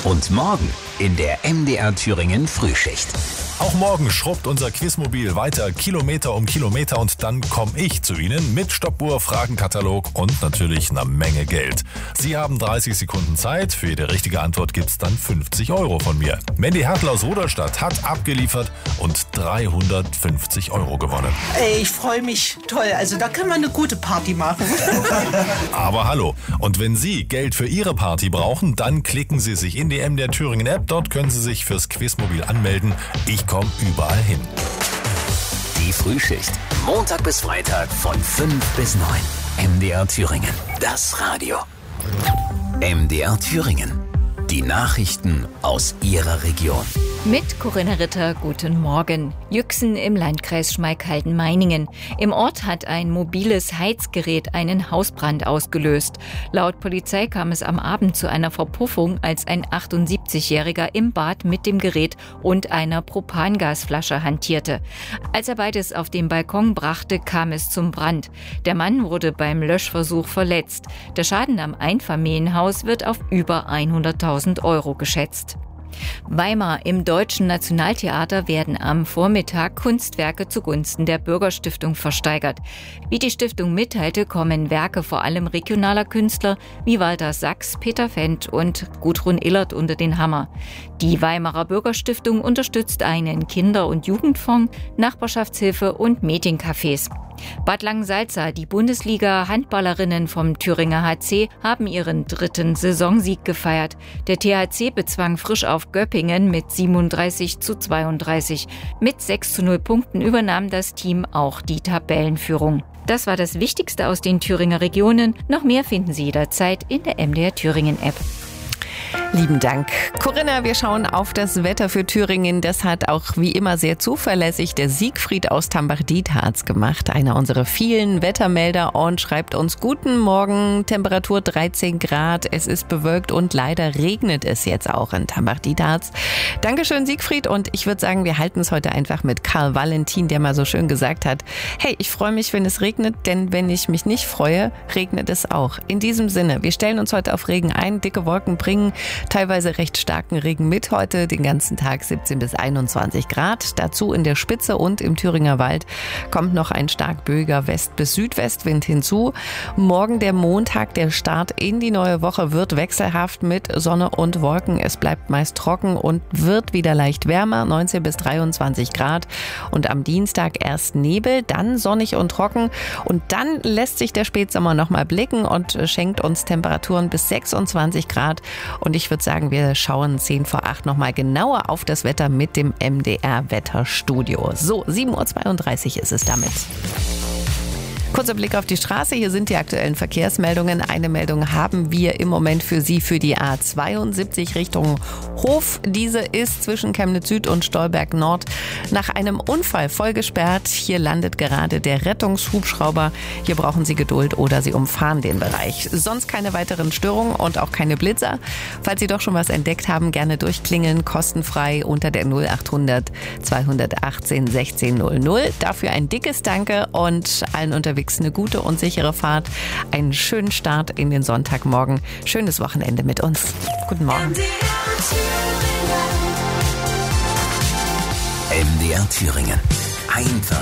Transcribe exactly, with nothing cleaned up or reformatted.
Und morgen in der M D R Thüringen Frühschicht. Auch morgen schrubbt unser Quizmobil weiter Kilometer um Kilometer und dann komme ich zu Ihnen mit Stoppuhr, Fragenkatalog und natürlich einer Menge Geld. Sie haben dreißig Sekunden Zeit. Für jede richtige Antwort gibt's dann fünfzig Euro von mir. Mandy Hertel aus Rudolstadt hat abgeliefert und dreihundertfünfzig Euro gewonnen. Ey, ich freue mich. Toll, also da können wir eine gute Party machen. Aber hallo, und wenn Sie Geld für Ihre Party brauchen, dann klicken Sie sich in die M D R Thüringen App. Dort können Sie sich fürs Quizmobil anmelden. Ich komme überall hin. Die Frühschicht. Montag bis Freitag von fünf bis neun. M D R Thüringen. Das Radio. M D R Thüringen. Die Nachrichten aus Ihrer Region. Mit Corinna Ritter, guten Morgen. Yüxen im Landkreis Schmalkalden-Meiningen. Im Ort hat ein mobiles Heizgerät einen Hausbrand ausgelöst. Laut Polizei kam es am Abend zu einer Verpuffung, als ein achtundsiebzigjähriger im Bad mit dem Gerät und einer Propangasflasche hantierte. Als er beides auf den Balkon brachte, kam es zum Brand. Der Mann wurde beim Löschversuch verletzt. Der Schaden am Einfamilienhaus wird auf über hunderttausend Euro geschätzt. Weimar. Im Deutschen Nationaltheater werden am Vormittag Kunstwerke zugunsten der Bürgerstiftung versteigert. Wie die Stiftung mitteilte, kommen Werke vor allem regionaler Künstler wie Walter Sachs, Peter Fendt und Gudrun Illert unter den Hammer. Die Weimarer Bürgerstiftung unterstützt einen Kinder- und Jugendfonds, Nachbarschaftshilfe und Mediencafés. Bad Langensalza, die Bundesliga-Handballerinnen vom Thüringer H C haben ihren dritten Saisonsieg gefeiert. Der T H C bezwang frisch auf Göppingen mit siebenunddreißig zu zweiunddreißig. Mit sechs zu null Punkten übernahm das Team auch die Tabellenführung. Das war das Wichtigste aus den Thüringer Regionen. Noch mehr finden Sie jederzeit in der M D R Thüringen App. Lieben Dank. Corinna, wir schauen auf das Wetter für Thüringen. Das hat auch wie immer sehr zuverlässig der Siegfried aus Tambach-Dietharz gemacht. Einer unserer vielen Wettermelder und schreibt uns: Guten Morgen, Temperatur dreizehn Grad. Es ist bewölkt und leider regnet es jetzt auch in Tambach-Dietharz. Dankeschön, Siegfried. Und ich würde sagen, wir halten es heute einfach mit Karl Valentin, der mal so schön gesagt hat: Hey, ich freue mich, wenn es regnet, denn wenn ich mich nicht freue, regnet es auch. In diesem Sinne, wir stellen uns heute auf Regen ein. Dicke Wolken bringen teilweise recht starken Regen mit heute, den ganzen Tag siebzehn bis einundzwanzig Grad. Dazu in der Spitze und im Thüringer Wald kommt noch ein stark böiger West- bis Südwestwind hinzu. Morgen der Montag, der Start in die neue Woche, wird wechselhaft mit Sonne und Wolken. Es bleibt meist trocken und wird wieder leicht wärmer, neunzehn bis dreiundzwanzig Grad. Und am Dienstag erst Nebel, dann sonnig und trocken. Und dann lässt sich der Spätsommer nochmal blicken und schenkt uns Temperaturen bis sechsundzwanzig Grad. Und ich würde sagen, wir schauen zehn vor acht nochmal genauer auf das Wetter mit dem M D R-Wetterstudio. So, sieben Uhr zweiunddreißig ist es damit. Kurzer Blick auf die Straße. Hier sind die aktuellen Verkehrsmeldungen. Eine Meldung haben wir im Moment für Sie für die A zweiundsiebzig Richtung Hof. Diese ist zwischen Chemnitz Süd und Stolberg Nord nach einem Unfall voll gesperrt. Hier landet gerade der Rettungshubschrauber. Hier brauchen Sie Geduld oder Sie umfahren den Bereich. Sonst keine weiteren Störungen und auch keine Blitzer. Falls Sie doch schon was entdeckt haben, gerne durchklingeln. Kostenfrei unter der null achthundert zweihundertachtzehn sechzehn null null. Dafür ein dickes Danke und allen unterwegs eine gute und sichere Fahrt. Einen schönen Start in den Sonntagmorgen. Schönes Wochenende mit uns. Guten Morgen. M D R Thüringen. Einfach